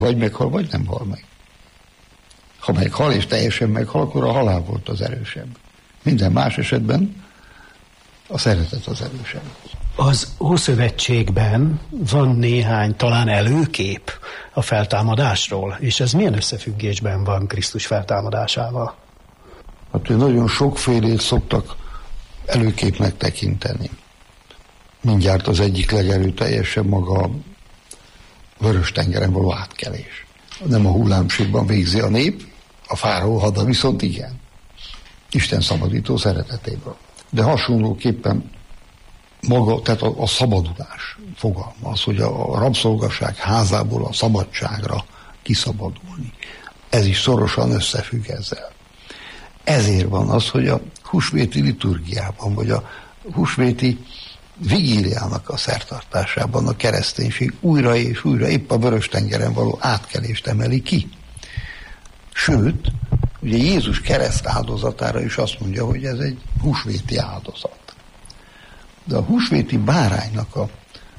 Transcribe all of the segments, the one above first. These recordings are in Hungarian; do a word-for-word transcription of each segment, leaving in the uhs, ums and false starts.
Vagy meghal, vagy nem hal meg. Ha meghal és teljesen meghal, akkor a halál volt az erősebb. Minden más esetben a szeretet az erősebb. Az Ószövetségben van néhány talán előkép a feltámadásról, és ez milyen összefüggésben van Krisztus feltámadásával? Hát nagyon sokfélét szoktak előképnek tekinteni. Mindjárt az egyik legerőteljesebb maga a Vörös-tengeren való átkelés. Nem a hullámségban végzi a nép, a fáraó hada viszont igen. Isten szabadító szeretetéből. De hasonlóképpen maga, tehát a, a szabadulás fogalma, az, hogy a, a rabszolgaság házából a szabadságra kiszabadulni. Ez is szorosan összefügg ezzel. Ezért van az, hogy a húsvéti liturgiában, vagy a húsvéti vigíliának a szertartásában a kereszténység újra és újra épp a Vörös-tengeren való átkelést emeli ki. Sőt, ugye Jézus kereszt áldozatára is azt mondja, hogy ez egy húsvéti áldozat. De a húsvéti báránynak a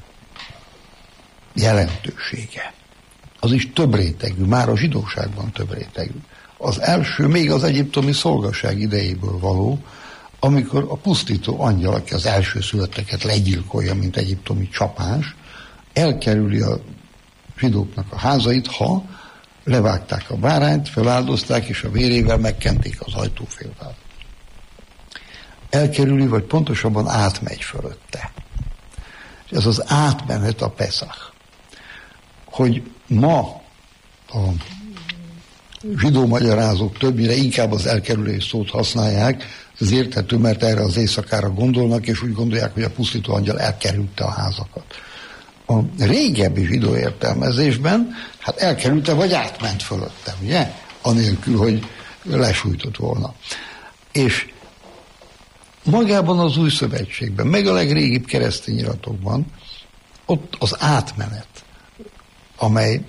jelentősége az is több rétegű, már a zsidóságban több rétegű. Az első még az egyiptomi szolgaság idejéből való, amikor a pusztító angyal, aki az elsőszülötteket legyilkolja, mint egyiptomi csapás, elkerüli a zsidóknak a házait, ha levágták a bárányt, feláldozták, és a vérével megkenték az ajtófélfát. Elkerüli, vagy pontosabban átmegy fölötte. És ez az átmenet a Peszach. Hogy ma a zsidó magyarázók többnyire inkább az elkerülés szót használják, ez érthető, mert erre az éjszakára gondolnak, és úgy gondolják, hogy a pusztító angyal elkerülte a házakat. A régebbi zsidó értelmezésben, hát elkerülte, vagy átment fölötte, ugye? Anélkül, hogy lesújtott volna. És magában az Új Szövetségben, meg a legrégibb keresztény iratokban, ott az átmenet, amely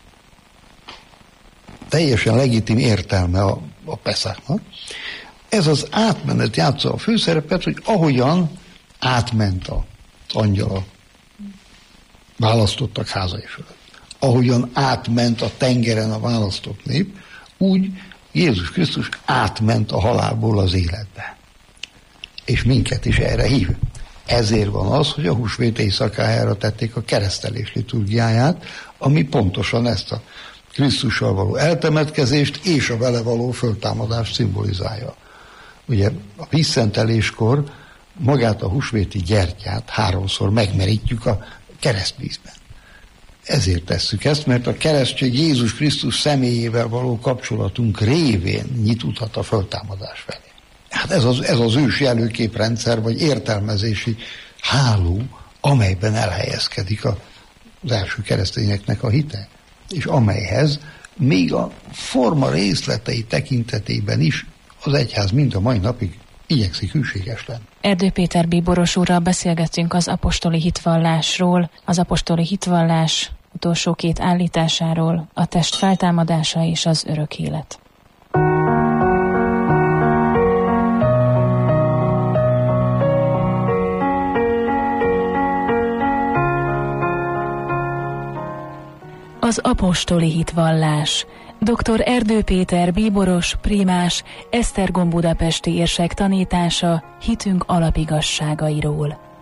teljesen legitim értelme a, a Peszachnak, ez az átmenet játsza a főszerepet, hogy ahogyan átment az angyal a választottak házai fölött, ahogyan átment a tengeren a választott nép, úgy Jézus Krisztus átment a halálból az életbe. És minket is erre hív. Ezért van az, hogy a húsvét éjszakájára tették a keresztelés liturgiáját, ami pontosan ezt a Krisztussal való eltemetkezést és a vele való föltámadást szimbolizálja. Ugye a vízszenteléskor magát a húsvéti gyertyát háromszor megmerítjük a keresztvízben. Ezért tesszük ezt, mert a keresztség Jézus Krisztus személyével való kapcsolatunk révén nyit utat a föltámadás felé. Hát ez az, ez az ősi előképrendszer, vagy értelmezési háló, amelyben elhelyezkedik a, az első keresztényeknek a hite, és amelyhez még a forma részletei tekintetében is az egyház mind a mai napig igyekszik hűséges lenni. Erdő Péter bíboros úrral beszélgettünk az apostoli hitvallásról, az apostoli hitvallás utolsó két állításáról, a test feltámadása és az örök élet. Az apostoli hitvallás. doktor Erdő Péter bíboros, prímás, Esztergom budapesti érsek tanítása hitünk alapigasságairól.